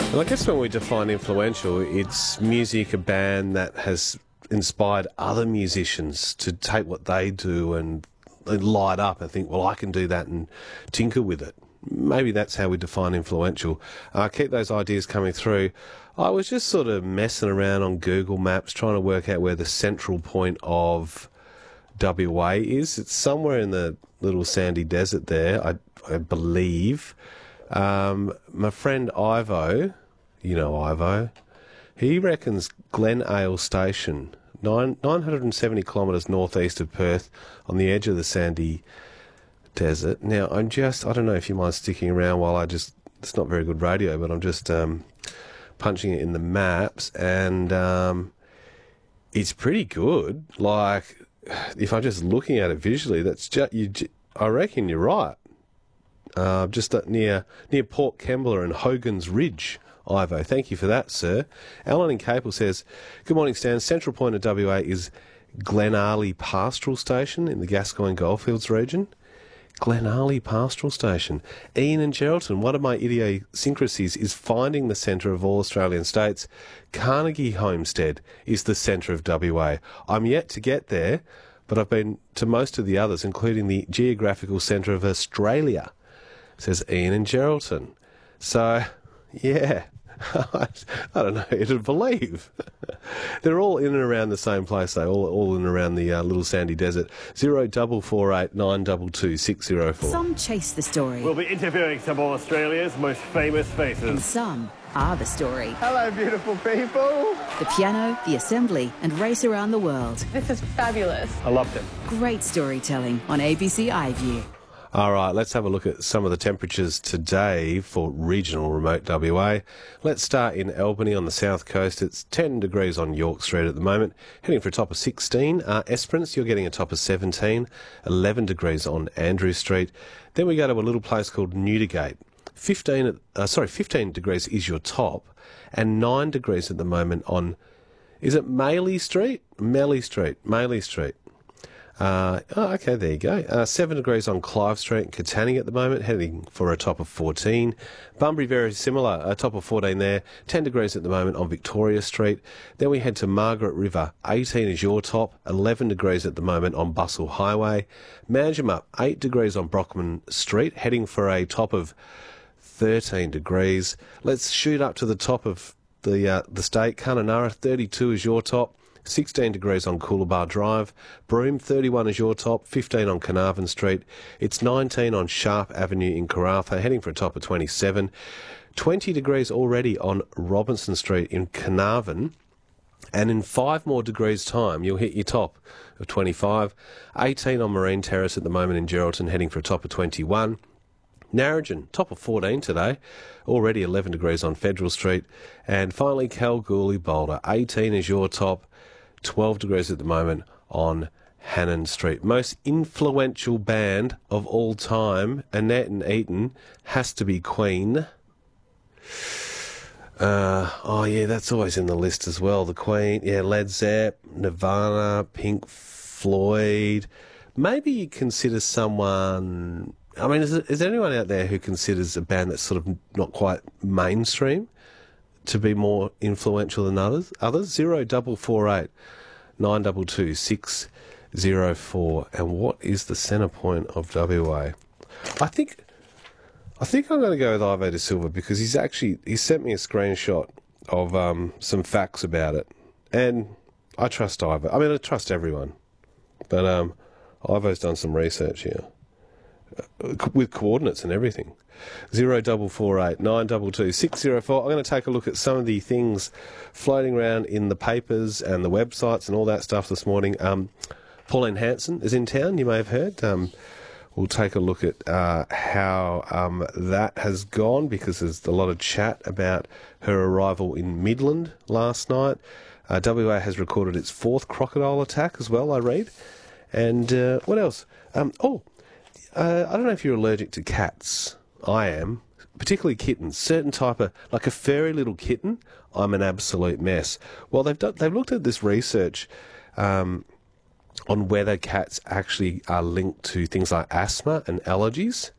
Well, I guess when we define influential, it's music, a band that has inspired other musicians to take what they do and light up and think, well, I can do that and tinker with it. Maybe that's how we define influential. Keep those ideas coming through. I was just sort of messing around on Google Maps trying to work out where the central point of WA is. It's somewhere in the little sandy desert there, I believe. My friend Ivo, you know Ivo, he reckons Glen Ale Station, 970 kilometres northeast of Perth, on the edge of the sandy desert. Now, I don't know if you mind sticking around while it's not very good radio, but I'm just punching it in the maps, and it's pretty good. Like, if I'm just looking at it visually, I reckon you're right. Just near Port Kembla and Hogan's Ridge, Ivo. Thank you for that, sir. Alan in Capel says, good morning, Stan. Central point of WA is Glenarley Pastoral Station in the Gascoyne Goldfields region. Glenarley Pastoral Station. Ian and Geraldton, one of my idiosyncrasies is finding the centre of all Australian states. Carnegie Homestead is the centre of WA. I'm yet to get there, but I've been to most of the others, including the geographical centre of Australia, says Ian and Geraldton. So, yeah, I don't know who to believe. They're all in and around the same place, though, all in and around the little sandy desert. 0448 922 604. Some chase the story. We'll be interviewing some of Australia's most famous faces. And some are the story. Hello, beautiful people. The piano, the assembly, and race around the world. This is fabulous. I loved it. Great storytelling on ABC iView. All right, let's have a look at some of the temperatures today for regional remote WA. Let's start in Albany on the south coast. It's 10 degrees on York Street at the moment, heading for a top of 16. Esperance, you're getting a top of 17, 11 degrees on Andrew Street. Then we go to a little place called Newdigate. 15 degrees is your top, and 9 degrees at the moment on, is it Maley Street? Maley Street. Okay, there you go. 7 degrees on Clive Street, Katanning at the moment, heading for a top of 14. Bunbury, very similar, a top of 14 there. 10 degrees at the moment on Victoria Street. Then we head to Margaret River, 18 is your top, 11 degrees at the moment on Bustle Highway. Manjimup, 8 degrees on Brockman Street, heading for a top of 13 degrees. Let's shoot up to the top of the state. Kununurra, 32 is your top. 16 degrees on Coolabah Drive. Broome, 31 is your top. 15 on Carnarvon Street. It's 19 on Sharp Avenue in Karratha, heading for a top of 27. 20 degrees already on Robinson Street in Carnarvon. And in 5 more degrees' time, you'll hit your top of 25. 18 on Marine Terrace at the moment in Geraldton, heading for a top of 21. Narrogin, top of 14 today, already 11 degrees on Federal Street. And finally, Kalgoorlie Boulder, 18 is your top, 12 degrees at the moment on Hannon Street. Most influential band of all time, Annette and Eaton, has to be Queen. That's always in the list as well. The Queen, Led Zepp, Nirvana, Pink Floyd. Maybe you consider someone... I mean, is there anyone out there who considers a band that's sort of not quite mainstream to be more influential than others? 0448 922 604. And what is the centre point of WA? I think I'm going to go with Ivo De Silva because he sent me a screenshot of some facts about it, and I trust Ivo. I mean, I trust everyone, but Ivo's done some research here. With coordinates and everything. 0448 922 604. I'm going to take a look at some of the things floating around in the papers and the websites and all that stuff this morning. Pauline Hanson is in town, you may have heard. We'll take a look at how that has gone, because there's a lot of chat about her arrival in Midland last night. WA has recorded its 4th crocodile attack as well, I read. And what else? I don't know if you're allergic to cats. I am, particularly kittens. Certain type of, like a furry little kitten, I'm an absolute mess. Well, they've looked at this research on whether cats actually are linked to things like asthma and allergies.